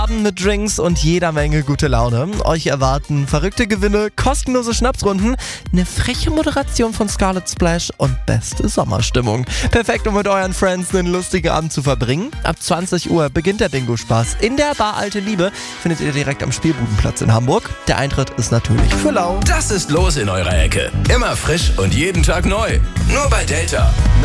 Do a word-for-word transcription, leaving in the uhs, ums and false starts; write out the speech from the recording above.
Abend mit Drinks und jeder Menge gute Laune. Euch erwarten verrückte Gewinne, kostenlose Schnapsrunden, eine freche Moderation von Scarlet Splash und beste Sommerstimmung. Perfekt, um mit euren Friends einen lustigen Abend zu verbringen. Ab zwanzig Uhr beginnt der Bingo-Spaß in der Bar Alte Liebe. Findet ihr direkt am Spielbudenplatz in Hamburg. Der Eintritt ist natürlich für lau. Das ist los in eurer Ecke. Immer frisch und jeden Tag neu. Nur bei Delta.